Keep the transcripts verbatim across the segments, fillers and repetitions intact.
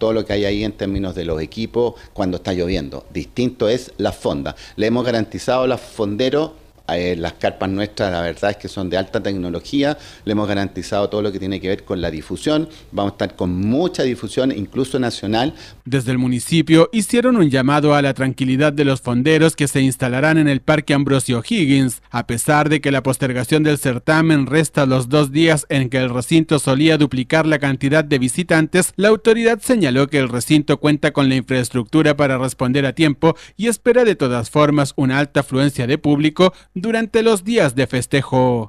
todo lo que hay ahí en términos de los equipos cuando está lloviendo. Distinto es las fondas. Le hemos garantizado a los fonderos, Eh, las carpas nuestras, la verdad es que son de alta tecnología, le hemos garantizado todo lo que tiene que ver con la difusión, vamos a estar con mucha difusión, incluso nacional. Desde el municipio hicieron un llamado a la tranquilidad de los fonderos que se instalarán en el Parque Ambrosio Higgins, a pesar de que la postergación del certamen resta los dos días en que el recinto solía duplicar la cantidad de visitantes. La autoridad señaló que el recinto cuenta con la infraestructura para responder a tiempo y espera de todas formas una alta afluencia de público durante los días de festejo.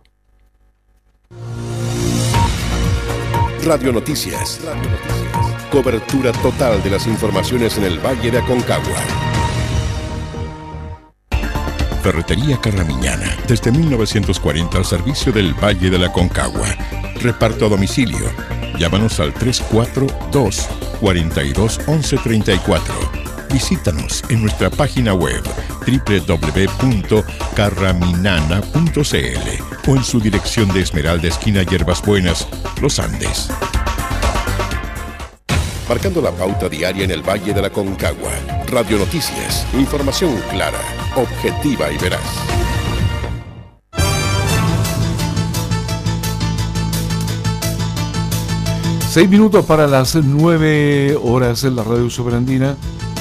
Radio Noticias. Radio Noticias. Cobertura total de las informaciones en el Valle de Aconcagua. Ferretería Carramiñana, desde mil novecientos cuarenta al servicio del Valle de la Aconcagua. Reparto a domicilio. Llámanos al tres cuatro dos, cuatro dos, once treinta y cuatro. Visítanos en nuestra página web doble u doble u doble u punto carraminana punto c l o en su dirección de Esmeralda, esquina Hierbas Buenas, Los Andes. Marcando la pauta diaria en el Valle de la Aconcagua. Radio Noticias, información clara, objetiva y veraz. Seis minutos para las nueve horas en la Radio Superandina.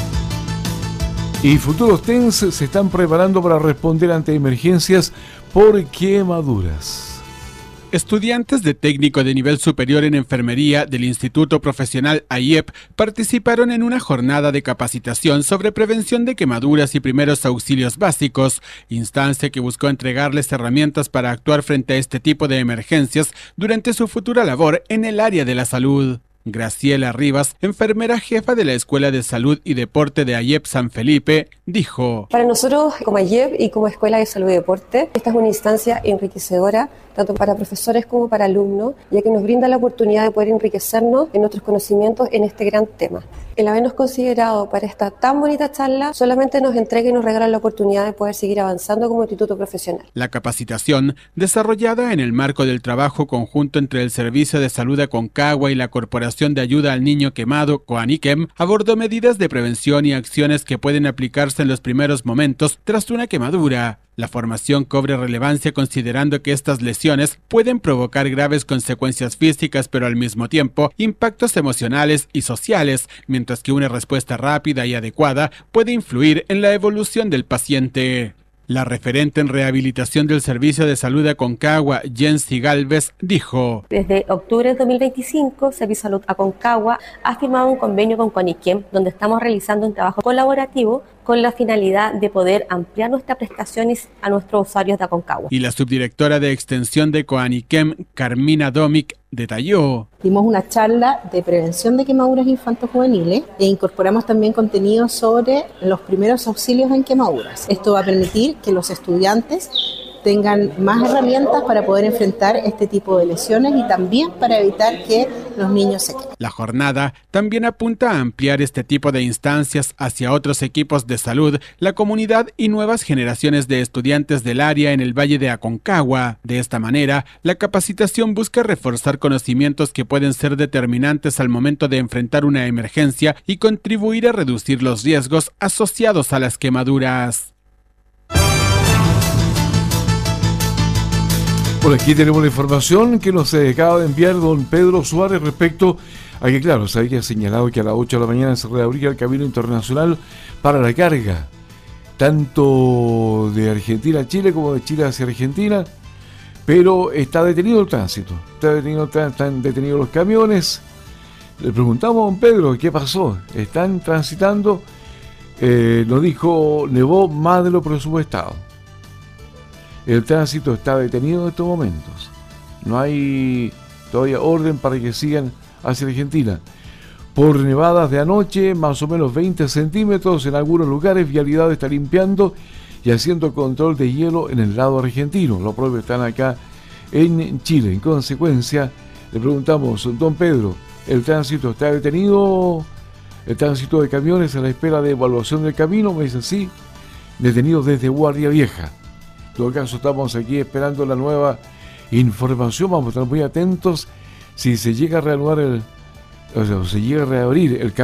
Y futuros T E N S se están preparando para responder ante emergencias por quemaduras. Estudiantes de técnico de nivel superior en enfermería del Instituto Profesional A I E P participaron en una jornada de capacitación sobre prevención de quemaduras y primeros auxilios básicos, instancia que buscó entregarles herramientas para actuar frente a este tipo de emergencias durante su futura labor en el área de la salud. Graciela Rivas, enfermera jefa de la Escuela de Salud y Deporte de A I E P San Felipe, dijo: Para nosotros, como A I E P y como Escuela de Salud y Deporte, esta es una instancia enriquecedora, tanto para profesores como para alumnos, ya que nos brinda la oportunidad de poder enriquecernos en nuestros conocimientos en este gran tema. El habernos considerado para esta tan bonita charla solamente nos entrega y nos regala la oportunidad de poder seguir avanzando como instituto profesional. La capacitación, desarrollada en el marco del trabajo conjunto entre el Servicio de Salud de Aconcagua y la Corporación de Ayuda al Niño Quemado, COANIQUEM, abordó medidas de prevención y acciones que pueden aplicarse en los primeros momentos tras una quemadura. La formación cobra relevancia considerando que estas lesiones pueden provocar graves consecuencias físicas, pero al mismo tiempo impactos emocionales y sociales, mientras que una respuesta rápida y adecuada puede influir en la evolución del paciente. La referente en rehabilitación del Servicio de Salud de Aconcagua, Jensi Galvez, dijo: Desde octubre de dos mil veinticinco, Servicio de Salud Aconcagua ha firmado un convenio con COANIQUEM, donde estamos realizando un trabajo colaborativo con la finalidad de poder ampliar nuestras prestaciones a nuestros usuarios de Aconcagua. Y la subdirectora de Extensión de COANIQUEM, Carmina Domic, detalló: Dimos una charla de prevención de quemaduras infanto-juveniles e incorporamos también contenido sobre los primeros auxilios en quemaduras. Esto va a permitir que los estudiantes tengan más herramientas para poder enfrentar este tipo de lesiones y también para evitar que los niños se quemen. La jornada también apunta a ampliar este tipo de instancias hacia otros equipos de salud, la comunidad y nuevas generaciones de estudiantes del área en el Valle de Aconcagua. De esta manera, la capacitación busca reforzar conocimientos que pueden ser determinantes al momento de enfrentar una emergencia y contribuir a reducir los riesgos asociados a las quemaduras. Por aquí tenemos la información que nos acaba de enviar don Pedro Suárez respecto a que, claro, se había señalado que a las ocho de la mañana se reabría el camino internacional para la carga, tanto de Argentina a Chile como de Chile hacia Argentina, pero está detenido el tránsito, está detenido, están detenidos los camiones. Le preguntamos a don Pedro qué pasó, están transitando, eh, nos dijo, nevó más de lo presupuestado. El tránsito está detenido en estos momentos. No hay todavía orden para que sigan hacia Argentina. Por nevadas de anoche, más o menos veinte centímetros en algunos lugares, vialidad está limpiando y haciendo control de hielo en el lado argentino. Lo propio están acá en Chile. En consecuencia, le preguntamos, don Pedro, ¿el tránsito está detenido? ¿El tránsito de camiones a la espera de evaluación del camino? Me dice sí, detenido desde Guardia Vieja. En todo caso, estamos aquí esperando la nueva información. Vamos a estar muy atentos si se llega a reanudar el, o sea, se llega a reabrir el